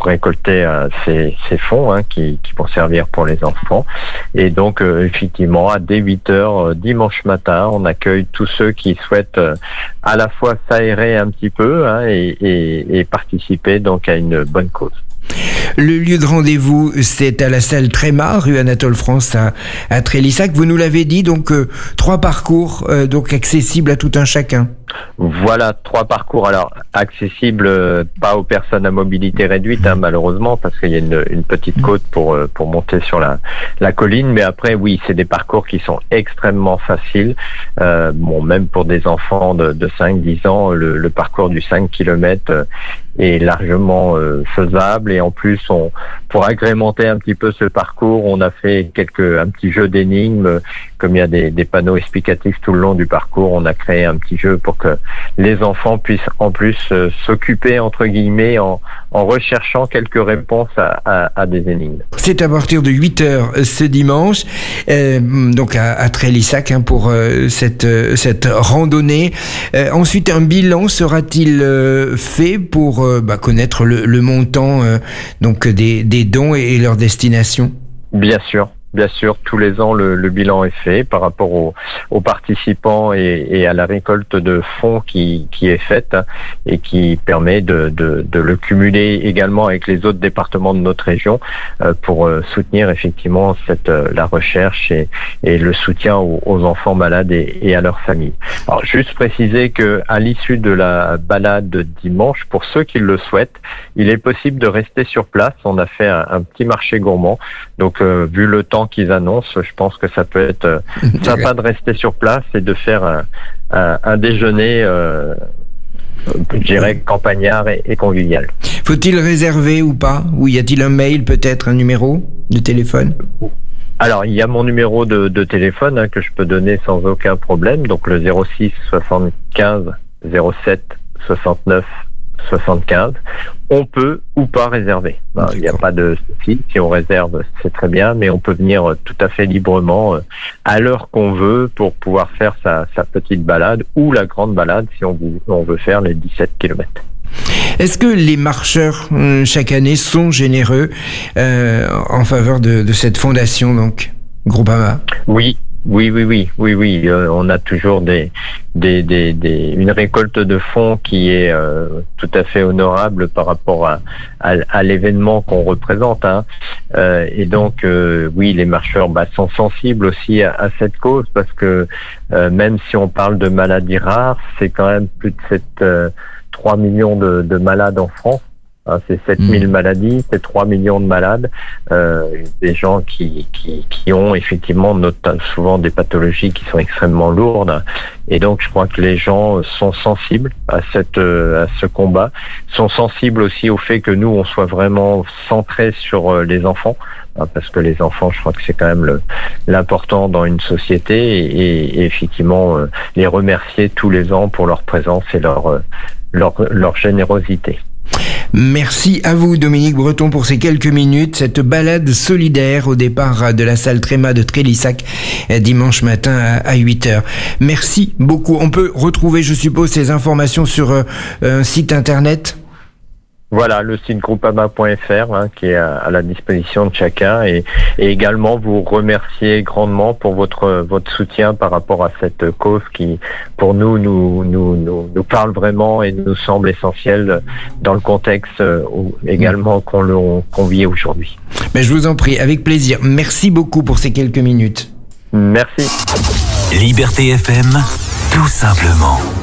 pour récolter ces fonds qui vont servir pour les enfants. Et donc effectivement, dès 8h dimanche matin, on accueille tous ceux qui souhaitent à la fois s'aérer un petit peu et participer donc à une bonne cause. Le lieu de rendez-vous, c'est à la salle Tréma, rue Anatole France à Trélissac. Vous nous l'avez dit, donc 3 parcours donc accessibles à tout un chacun. Voilà, 3 parcours. Alors accessibles pas aux personnes à mobilité réduite, malheureusement, parce qu'il y a une petite côte pour monter sur la colline. Mais après, oui, c'est des parcours qui sont extrêmement faciles. Même pour des enfants de 5-10 ans, le parcours du 5 km est largement faisable. Et en plus, pour agrémenter un petit peu ce parcours, on a fait un petit jeu d'énigmes. Comme il y a des panneaux explicatifs tout le long du parcours, on a créé un petit jeu pour que les enfants puissent en plus s'occuper entre guillemets en recherchant quelques réponses à des énigmes. C'est à partir de 8h ce dimanche, donc à Trélissac pour cette randonnée. Ensuite, un bilan sera-t-il fait pour connaître le montant donc des dons et leur destination? Bien sûr. Bien sûr, tous les ans, le bilan est fait par rapport aux participants et à la récolte de fonds qui est faite et qui permet de le cumuler également avec les autres départements de notre région pour soutenir effectivement la recherche et le soutien aux enfants malades et à leurs familles. Alors, juste préciser que à l'issue de la balade de dimanche, pour ceux qui le souhaitent, il est possible de rester sur place. On a fait un petit marché gourmand. Donc, vu le temps qu'ils annoncent, je pense que ça peut être sympa de rester sur place et de faire un déjeuner, je dirais, campagnard et convivial. Faut-il réserver ou pas? Ou y a-t-il un mail, peut-être un numéro de téléphone? Alors, il y a mon numéro de téléphone que je peux donner sans aucun problème, donc le 06 75 07 69 75. On peut ou pas réserver. Il n'y a pas de souci. Si on réserve, c'est très bien, mais on peut venir tout à fait librement à l'heure qu'on veut pour pouvoir faire sa petite balade ou la grande balade si on veut faire les 17 km. Est-ce que les marcheurs, chaque année, sont généreux en faveur de cette fondation, donc, Groupama? Oui. On a toujours une récolte de fonds qui est tout à fait honorable par rapport à l'événement qu'on représente. Et donc, les marcheurs sont sensibles aussi à cette cause parce que même si on parle de maladies rares, c'est quand même plus de 3 millions de malades en France. C'est 7000 maladies, c'est 3 millions de malades, des gens qui ont effectivement souvent des pathologies qui sont extrêmement lourdes. Et donc je crois que les gens sont sensibles à ce combat, sont sensibles aussi au fait que nous on soit vraiment centrés sur les enfants, parce que les enfants, je crois que c'est quand même l'important dans une société et effectivement les remercier tous les ans pour leur présence et leur générosité. Merci à vous, Dominique Breton, pour ces quelques minutes, cette balade solidaire au départ de la salle Tréma de Trélissac dimanche matin à 8h. Merci beaucoup. On peut retrouver, je suppose, ces informations sur un site internet? Voilà, le site groupama.fr qui est à la disposition de chacun et également vous remercier grandement pour votre soutien par rapport à cette cause qui, pour nous parle vraiment et nous semble essentielle dans le contexte également qu'on vit aujourd'hui. Mais je vous en prie, avec plaisir. Merci beaucoup pour ces quelques minutes. Merci. Liberté FM, tout simplement.